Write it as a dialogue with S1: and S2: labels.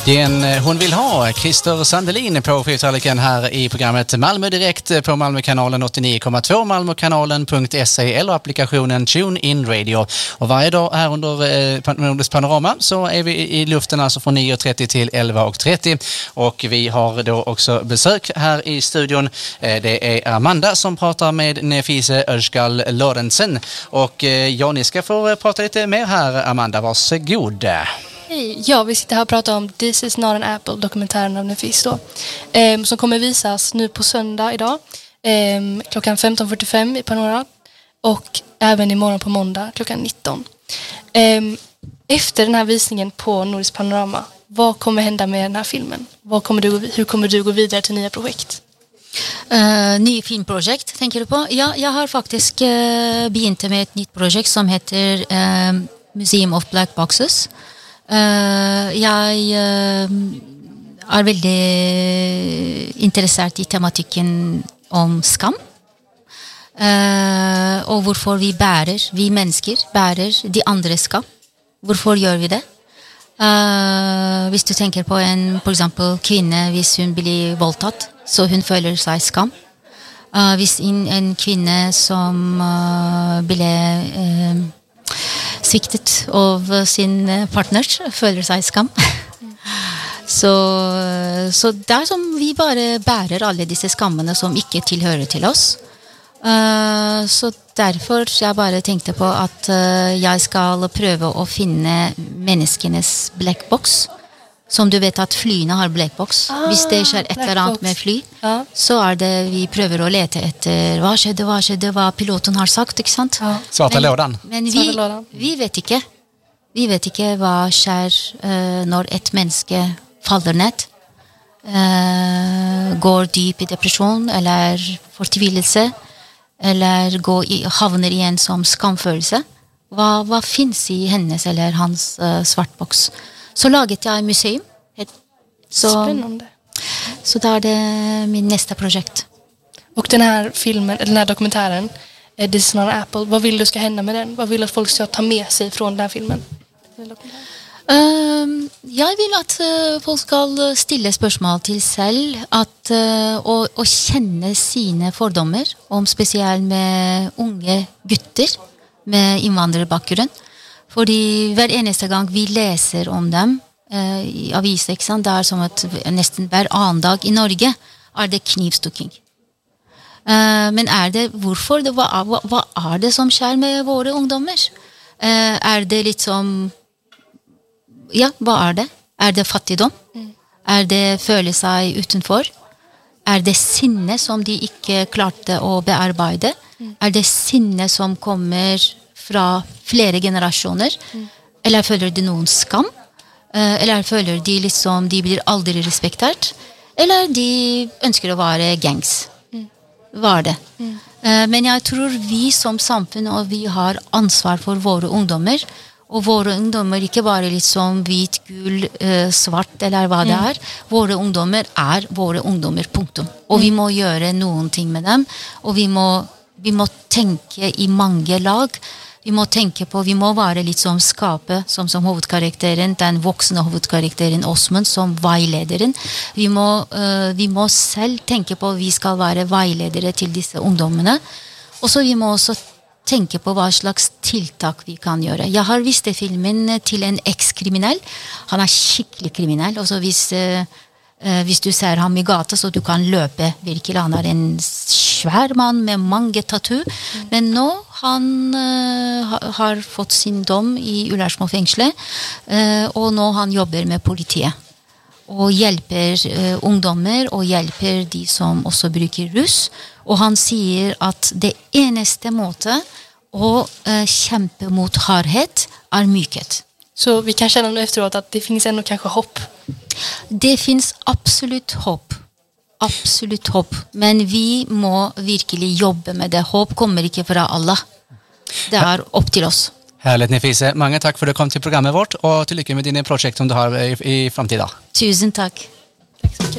S1: Det är en hon vill ha, Christer Sandelin på Fyrtallriken här i programmet Malmö Direkt på Malmökanalen 89,2, malmökanalen.se eller applikationen TuneIn Radio. Och varje dag här under Nordiskt Panorama så är vi i luften alltså från 9.30 till 11.30 och vi har då också besök här i studion. Det är Amanda som pratar med Nefise Özgal Lorentzen och ja, ni ska få prata lite mer här, Amanda, varsågod.
S2: Hej, ja, vi sitter här och pratar om This is not an apple, dokumentären av Nefise då, som kommer visas nu på söndag idag klockan 15.45 i Panorama och även imorgon på måndag klockan 19. Efter den här visningen på Nordiskt Panorama, vad kommer hända med den här filmen? Hur kommer du gå vidare till nya projekt?
S3: Ny filmprojekt, tenker du på? Ja, jeg har faktisk begynt med et nytt projekt som heter Museum of Black Boxes. Jeg er veldig interessert i tematikken om skam. Og hvorfor vi mennesker bærer de andres skam. Hvorfor gjør vi det? Hvis du tenker på for eksempel kvinne, hvis hun blir voldtatt, så hun føler seg skam. Hvis en kvinne som ble sviktet av sin partner føler seg skam. Så det er som vi bare bærer alle disse skammene som ikke tilhører til oss. Så derfor jeg bare tenkte på at jeg skal prøve å finne menneskenes black box. Som du vet at flyene har black box. Hvis det skjer et eller annet med fly, så det vi prøver å lete etter hva skjedde, hva piloten har sagt, ikke sant?
S1: Svarta lådan.
S3: Men vi vet ikke. Vi vet ikke hva skjer når et menneske faller ned, går dyp i depresjon, eller fortvilelse, eller havner i en som skamfølelse. Hva finnes i hennes eller hans svartboks? Så laget jeg museum.
S2: Spännande.
S3: Så det det min nästa projekt.
S2: Och den här filmen, den här dokumentären, This is not an apple, vad vill du ska hända med den? Vad vill du att folk ska ta med sig från den här filmen?
S3: Jeg vil at folk skal stille spørsmål til selv og kjenne sine fordommer, om spesielt med unge gutter med innvandrerbakgrunn. Fordi hver eneste gang vi leser om dem i aviser, ikke sant? Det som at nesten hver annen dag i Norge det knivstukking. Men det hvorfor? Hva det som skjer med våre ungdommer? Det litt som ja, hva det? Det fattigdom? Det føle seg utenfor? Det sinne som de ikke klarte å bearbeide? Det sinne som kommer fra flere generasjoner? Eller føler de noen skam? Eller føler de liksom de blir aldri respektert? Eller de ønsker å være gangs? Hva det? Men jeg tror vi som samfunn og vi har ansvar for våre ungdommer, og våre ungdommer ikke bare litt som hvit, gul, svart eller hva det Våre ungdommer våre ungdommer, punktum. Og vi må gjøre noen ting med dem, og vi må tenke i mange lag. Vi må tenke på, vi må være litt som skapet, som hovedkarakteren, den voksne hovedkarakteren Osmund, som veilederen. Vi må selv tenke på, vi skal være veiledere til disse ungdommene. Og så vi må også tenke på hva slags tiltak vi kan gjøre. Jeg har vist filmen til en ekskriminell. Han skikkelig kriminell. Og så hvis du ser ham i gata, så du kan løpe virkelig. Han en svær mann med mange tattoo. Men nå han har fått sin dom i Ullersmo fengsel, og nå han jobber med politiet. Og hjelper ungdommer, og hjelper de som også bruker rus. Og han sier at det eneste måte å kjempe mot hardhet mykhet.
S2: Så vi kan känna nu efteråt att det finns ändå kanske hopp?
S3: Det finns absolut hopp. Absolutt hopp. Men vi må virkelig jobbe med det. Hopp kommer ikke fra alle. Det opp til oss.
S1: Härligt, Nefise. Mange takk for at du kom til programmet vårt, og til lykke med dine prosjekt som du har i framtida.
S3: Tusen takk.
S2: Tack så mycket.